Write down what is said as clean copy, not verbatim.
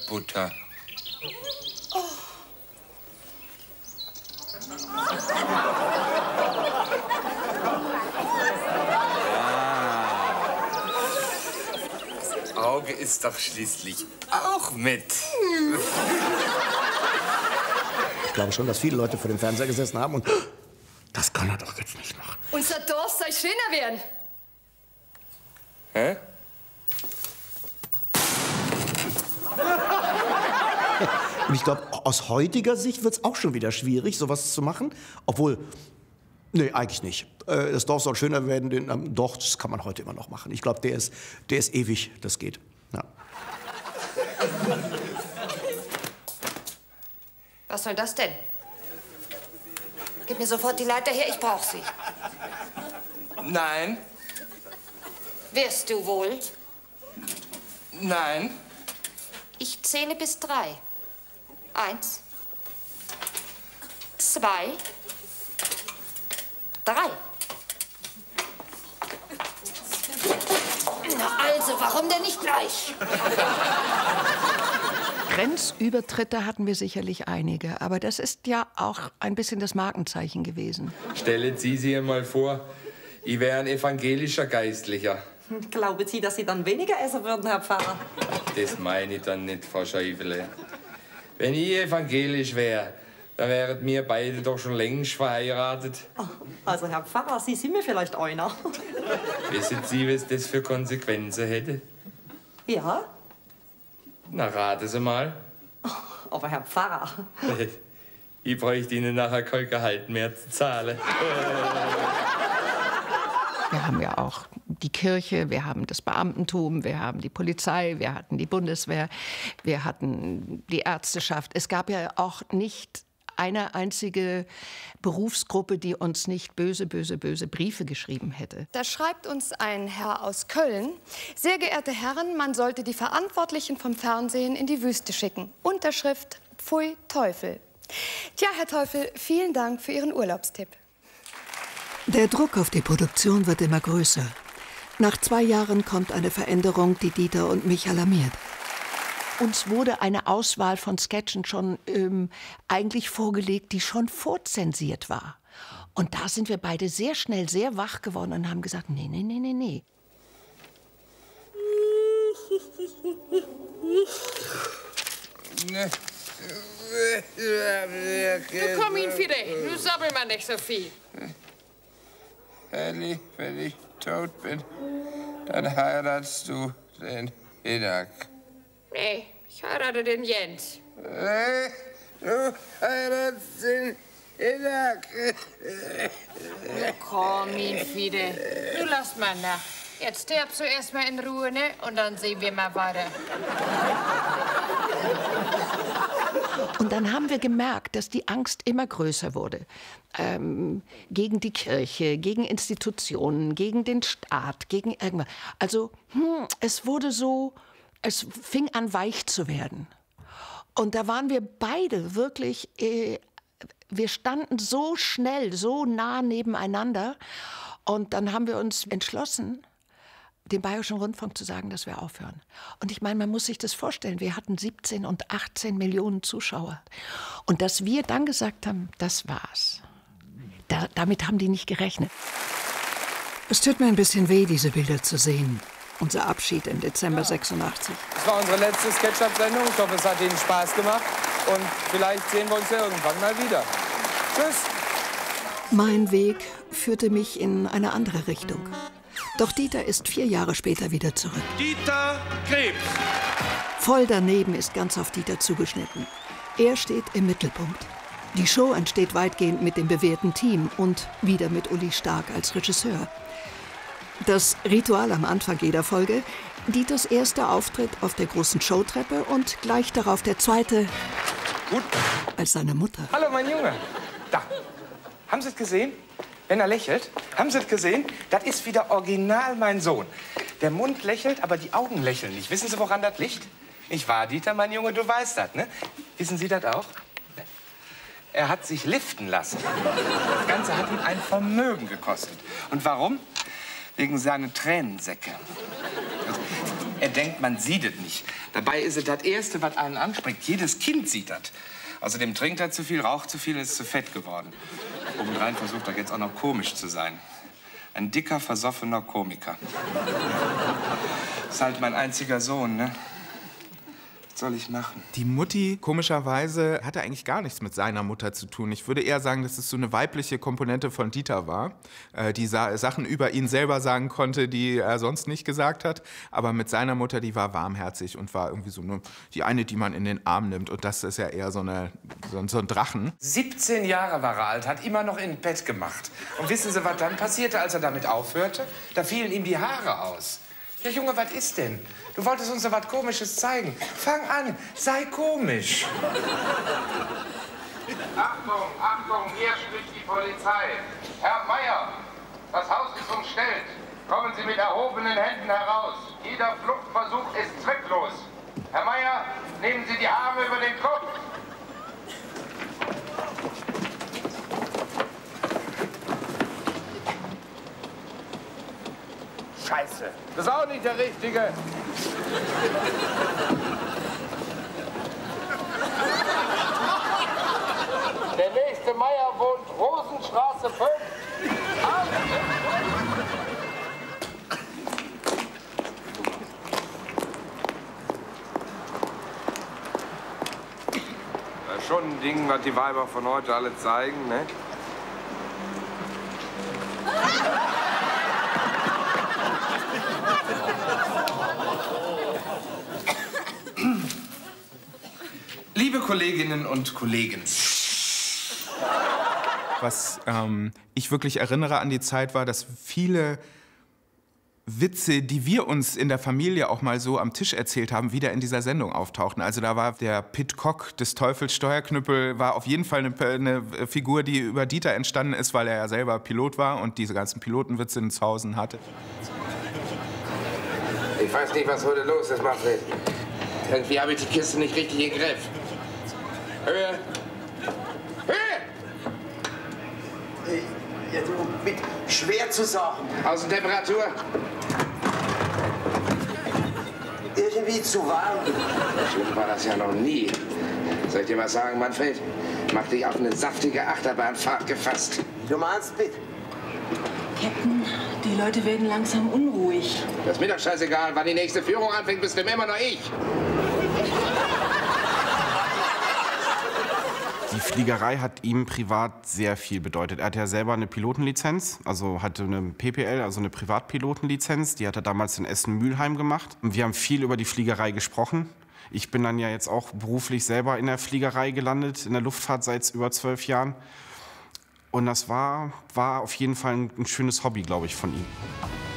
Butter. Oh. Das Auge ist doch schließlich auch mit. Ich glaube schon, dass viele Leute vor dem Fernseher gesessen haben und... Das kann er doch jetzt nicht machen. Unser Dorf soll schöner werden. Hä? Und ich glaube, aus heutiger Sicht wird es auch schon wieder schwierig, sowas zu machen. Obwohl, nee, eigentlich nicht. Das Dorf soll schöner werden. Doch, das kann man heute immer noch machen. Ich glaube, der ist ewig, das geht. Ja. Was soll das denn? Gib mir sofort die Leiter her, ich brauch sie. Nein. Wirst du wohl? Nein. Ich zähle bis 3. 1, 2, 3. Na also, warum denn nicht gleich? Grenzübertritte hatten wir sicherlich einige, aber das ist ja auch ein bisschen das Markenzeichen gewesen. Stellen Sie sich mal vor, ich wäre ein evangelischer Geistlicher. Glauben Sie, dass Sie dann weniger essen würden, Herr Pfarrer? Das meine ich dann nicht, Frau Scheifele. Wenn ich evangelisch wäre, dann wären wir beide doch schon längst verheiratet. Oh, also, Herr Pfarrer, Sie sind mir vielleicht einer. Wissen Sie, was das für Konsequenzen hätte? Ja? Na, raten Sie mal. Oh, aber Herr Pfarrer... Ich bräuchte Ihnen nachher kein Gehalt mehr zu zahlen. Wir haben ja auch die Kirche, wir haben das Beamtentum, wir haben die Polizei, wir hatten die Bundeswehr, wir hatten die Ärzteschaft. Es gab ja auch nicht eine einzige Berufsgruppe, die uns nicht böse Briefe geschrieben hätte. Da schreibt uns ein Herr aus Köln: Sehr geehrte Herren, man sollte die Verantwortlichen vom Fernsehen in die Wüste schicken. Unterschrift: Pfui Teufel. Tja, Herr Teufel, vielen Dank für Ihren Urlaubstipp. Der Druck auf die Produktion wird immer größer. Nach 2 Jahren kommt eine Veränderung, die Dieter und mich alarmiert. Uns wurde eine Auswahl von Sketchen schon eigentlich vorgelegt, die schon vorzensiert war. Und da sind wir beide sehr schnell sehr wach geworden und haben gesagt, nee. Du komm ihn wieder, du sabbel mal nicht so viel. Elli, wenn ich tot bin, dann heiratst du den Hinak. Nee, ich heirate den Jens. Du heiratst den Hinak. Komm ihn wieder. Du lass mal nach. Jetzt stirbst du erst mal in Ruhe, ne? Und dann sehen wir mal weiter. Und dann haben wir gemerkt, dass die Angst immer größer wurde. Gegen die Kirche, gegen Institutionen, gegen den Staat, gegen irgendwas. Also, es wurde so, es fing an weich zu werden. Und da waren wir beide wirklich, wir standen so schnell, so nah nebeneinander. Und dann haben wir uns entschlossen, dem Bayerischen Rundfunk zu sagen, dass wir aufhören. Und ich meine, man muss sich das vorstellen, wir hatten 17 und 18 Millionen Zuschauer. Und dass wir dann gesagt haben, das war's. Damit haben die nicht gerechnet. Es tut mir ein bisschen weh, diese Bilder zu sehen. Unser Abschied im Dezember 86. Das war unsere letzte Sketchup-Sendung. Ich hoffe, es hat Ihnen Spaß gemacht. Und vielleicht sehen wir uns ja irgendwann mal wieder. Tschüss. Mein Weg führte mich in eine andere Richtung. Doch Dieter ist 4 Jahre später wieder zurück. Dieter Krebs. Voll daneben ist ganz auf Dieter zugeschnitten. Er steht im Mittelpunkt. Die Show entsteht weitgehend mit dem bewährten Team und wieder mit Uli Stark als Regisseur. Das Ritual am Anfang jeder Folge: Dieters erster Auftritt auf der großen Showtreppe und gleich darauf der zweite Gut. Als seine Mutter. Hallo, mein Junge. Da. Haben Sie es gesehen? Wenn er lächelt, haben Sie es gesehen? Das ist wieder original mein Sohn. Der Mund lächelt, aber die Augen lächeln nicht. Wissen Sie, woran das liegt? Nicht wahr, Dieter, mein Junge? Du weißt das, ne? Wissen Sie das auch? Er hat sich liften lassen. Das Ganze hat ihm ein Vermögen gekostet. Und warum? Wegen seiner Tränensäcke. Er denkt, man sieht es nicht, Dabei ist es das Erste, was einen anspricht. Jedes Kind sieht das. Außerdem trinkt er zu viel, raucht zu viel und ist zu fett geworden. Obendrein versucht er jetzt auch noch komisch zu sein. Ein dicker, versoffener Komiker. Ist halt mein einziger Sohn, ne? Was soll ich machen? Die Mutti, komischerweise, hatte eigentlich gar nichts mit seiner Mutter zu tun. Ich würde eher sagen, dass es so eine weibliche Komponente von Dieter war, die Sachen über ihn selber sagen konnte, die er sonst nicht gesagt hat. Aber mit seiner Mutter, die war warmherzig und war irgendwie so die eine, die man in den Arm nimmt. Und das ist ja eher so ein Drachen. 17 Jahre war er alt, hat immer noch in Bett gemacht. Und wissen Sie, was dann passierte, als er damit aufhörte? Da fielen ihm die Haare aus. Ja, Junge, was ist denn? Du wolltest uns so was Komisches zeigen. Fang an, sei komisch. Achtung, Achtung, hier spricht die Polizei. Herr Meier, das Haus ist umstellt. Kommen Sie mit erhobenen Händen heraus. Jeder Fluchtversuch ist zwecklos. Herr Meier, nehmen Sie die Arme über den Kopf. Scheiße. Das ist auch nicht der Richtige. Der nächste Meier wohnt Rosenstraße 5. Das ist schon ein Ding, was die Weiber von heute alle zeigen, ne? Liebe Kolleginnen und Kollegen. Was ich wirklich erinnere an die Zeit war, dass viele Witze, die wir uns in der Familie auch mal so am Tisch erzählt haben, wieder in dieser Sendung auftauchten. Also da war der Pitcock des Teufels Steuerknüppel, war auf jeden Fall eine Figur, die über Dieter entstanden ist, weil er ja selber Pilot war und diese ganzen Pilotenwitze in Hausen hatte. Ich weiß nicht, was heute los ist, Manfred. Irgendwie habe ich die Kiste nicht richtig im Griff. Höhe! Höhe! Ja, du, schwer zu sagen. Außentemperatur? Irgendwie zu warm. Schlimm war das ja noch nie. Soll ich dir was sagen, Manfred? Mach dich auf eine saftige Achterbahnfahrt gefasst. Du meinst, bitte? Captain, die Leute werden langsam unruhig. Das ist mir doch scheißegal. Wann die nächste Führung anfängt, bist immer noch ich. Die Fliegerei hat ihm privat sehr viel bedeutet. Er hat ja selber eine Pilotenlizenz, also hatte eine PPL, also eine Privatpilotenlizenz. Die hat er damals in Essen-Mülheim gemacht. Und wir haben viel über die Fliegerei gesprochen. Ich bin dann ja jetzt auch beruflich selber in der Fliegerei gelandet, in der Luftfahrt seit über 12 Jahren. Und das war auf jeden Fall ein schönes Hobby, glaube ich, von ihm.